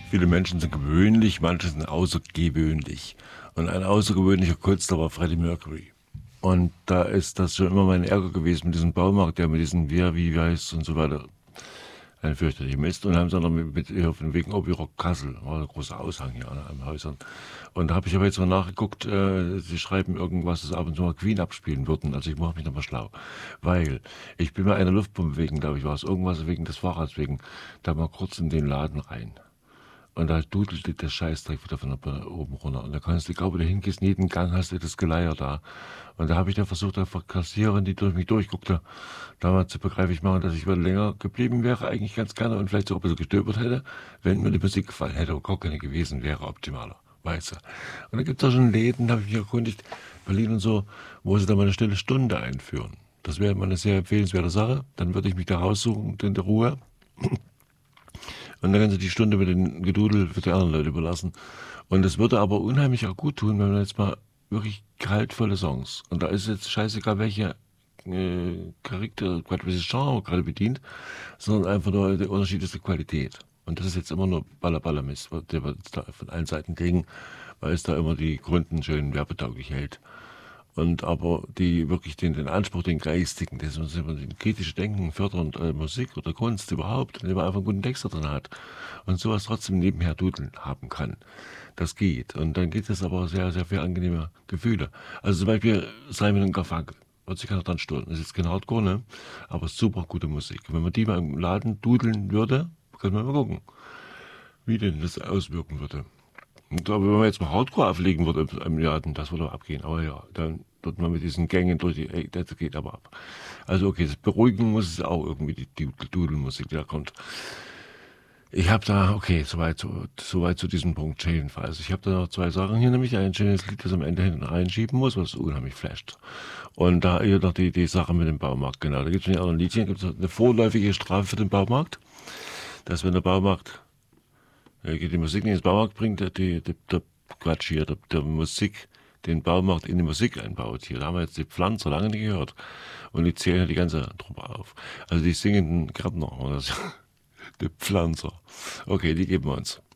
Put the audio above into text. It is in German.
Viele Menschen sind gewöhnlich, manche sind außergewöhnlich. Und ein außergewöhnlicher Künstler war Freddie Mercury. Und da ist das schon immer mein Ärger gewesen mit diesem Baumarkt, der mit diesen wie heißt und so weiter ein fürchterlicher Mist. Und haben sie dann wegen Obi Rock Kassel, war ein großer Aushang hier an einem Häusern. Und da habe ich aber jetzt mal nachgeguckt, sie schreiben irgendwas, dass ab und zu mal Queen abspielen würden. Also ich mache mich nochmal schlau. Weil ich bin bei einer Luftpumpe wegen, glaube ich, war es irgendwas wegen des Fahrrads wegen, da mal kurz in den Laden rein. Und da dudelte der Scheißdreck wieder von oben runter. Und da kannst du, egal wo du hingehst, in jedem Gang hast du das Geleier da. Und da habe ich dann versucht, der Kassiererin, die durch mich durchguckte, damals zu begreiflich machen, dass ich wohl länger geblieben wäre, eigentlich ganz gerne, und vielleicht sogar ein bisschen gestöbert hätte, wenn mir die Musik gefallen hätte und gar keine gewesen wäre, optimaler. Weißt du. Und da gibt es auch schon Läden, da habe ich mich erkundigt, Berlin und so, wo sie da mal eine stille Stunde einführen. Das wäre mal eine sehr empfehlenswerte Sache. Dann würde ich mich da raussuchen in der Ruhe. Und dann kannst du die Stunde mit dem Gedudel für die anderen Leute überlassen. Und es würde aber unheimlich auch gut tun, wenn man jetzt mal wirklich gehaltvolle Songs, und da ist jetzt scheißegal, welche Charakter, welches Genre gerade bedient, sondern einfach nur der Unterschied ist die Qualität. Und das ist jetzt immer nur Ballerballermist, der wir da von allen Seiten kriegen, weil es da immer die Gründen schön werbetauglich hält. Und aber die wirklich den Anspruch, den geistigen, das kritische Denken fördern, Musik oder Kunst überhaupt, indem man einfach einen guten Text da drin hat und sowas trotzdem nebenher dudeln haben kann. Das geht. Und dann gibt es aber sehr, sehr viele angenehme Gefühle. Also zum Beispiel Simon & Garfunkel. Wird sich keiner dran stören. Das ist jetzt kein Hardcore, ne? Aber super gute Musik. Wenn man die mal im Laden dudeln würde, können wir mal gucken, wie denn das auswirken würde. Und aber wenn man jetzt mal Hardcore auflegen würde im Laden, das würde abgehen. Aber ja, dann dort mal mit diesen Gängen durch die, ey, das geht aber ab. Also okay, das beruhigen muss es auch irgendwie, die Dudelmusik, die da kommt. Ich habe da, okay, soweit zu diesem Punkt jedenfalls. Ich habe da noch zwei Sachen hier, nämlich ein schönes Lied, das am Ende hinten reinschieben muss, was unheimlich flasht. Und da hier noch die Sache mit dem Baumarkt, genau. Da gibt es auch ein Liedchen, gibt es eine vorläufige Strafe für den Baumarkt, dass wenn der Baumarkt die Musik nicht ins Baumarkt bringt, der Quatsch hier, der Musik, den Baumarkt in die Musik einbaut. Hier, da haben wir jetzt die Pflanzer lange nicht gehört. Und die zählen ja die ganze Truppe auf. Also die singenden Gärtner, die Pflanzer. Okay, die geben wir uns.